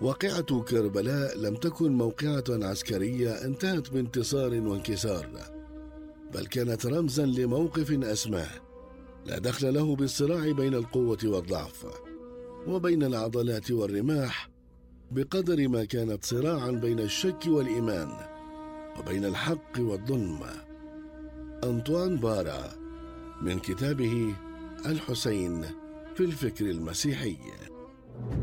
واقعة كربلاء لم تكن موقعة عسكرية انتهت بانتصار وانكسار، بل كانت رمزا لموقف أسماه لا دخل له بالصراع بين القوة والضعف وبين العضلات والرماح، بقدر ما كانت صراعا بين الشك والإيمان وبين الحق والظلم. أنطوان بارا، من كتابه الحسين في الفكر المسيحي.